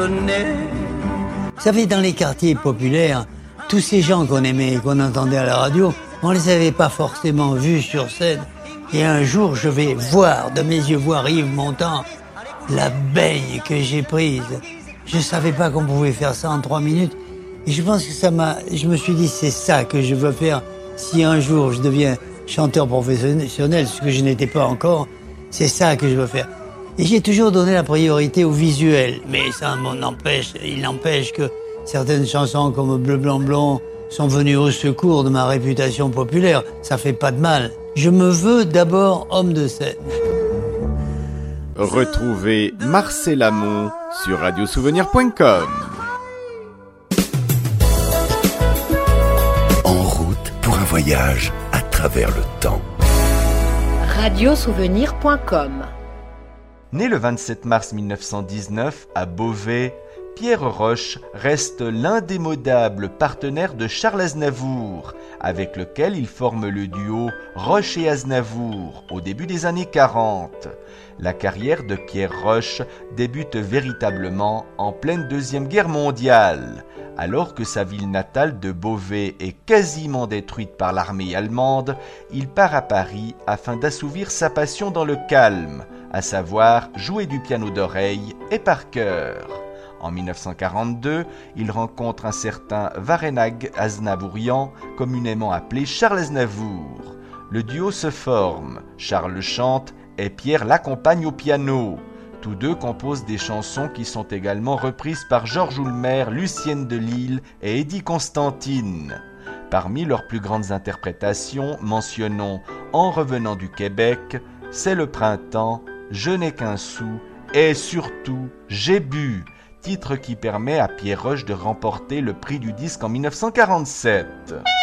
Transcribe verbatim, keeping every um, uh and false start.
Vous savez, dans les quartiers populaires, tous ces gens qu'on aimait et qu'on entendait à la radio, on les avait pas forcément vus sur scène. Et un jour, je vais voir, de mes yeux voir Yves Montand, la baigne que j'ai prise. Je savais pas qu'on pouvait faire ça en trois minutes. Et je pense que ça m'a... Je me suis dit, c'est ça que je veux faire. Si un jour je deviens chanteur professionnel, ce que je n'étais pas encore, c'est ça que je veux faire. Et j'ai toujours donné la priorité au visuel. Mais ça m'empêche, il n'empêche que certaines chansons comme Bleu, Blanc, Blond sont venues au secours de ma réputation populaire. Ça fait pas de mal. Je me veux d'abord homme de scène. Retrouvez Marcel Amont sur radio souvenir point com. En route pour un voyage à travers le temps. radio souvenir point com. Né le vingt-sept mars mille neuf cent dix-neuf à Beauvais, Pierre Roche reste l'indémodable partenaire de Charles Aznavour, avec lequel il forme le duo Roche et Aznavour au début des années quarante. La carrière de Pierre Roche débute véritablement en pleine Deuxième Guerre mondiale. Alors que sa ville natale de Beauvais est quasiment détruite par l'armée allemande, il part à Paris afin d'assouvir sa passion dans le calme, à savoir jouer du piano d'oreille et par cœur. En mille neuf cent quarante-deux, il rencontre un certain Varenag Aznavourian, communément appelé Charles Aznavour. Le duo se forme, Charles chante et Pierre l'accompagne au piano. Tous deux composent des chansons qui sont également reprises par Georges Houlmer, Lucienne de Lille et Eddie Constantine. Parmi leurs plus grandes interprétations, mentionnons En revenant du Québec, C'est le printemps, Je n'ai qu'un sou et surtout J'ai bu, titre qui permet à Pierre Roche de remporter le prix du disque en mille neuf cent quarante-sept.